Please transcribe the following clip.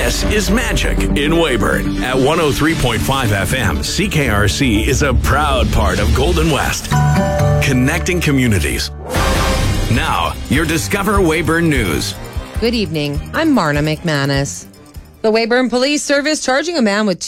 This is Magic in Weyburn. At 103.5 FM, CKRC is a proud part of Golden West. Connecting communities. Now, your Discover Weyburn News. Good evening. I'm Marna McManus. The Weyburn Police Service charging a man with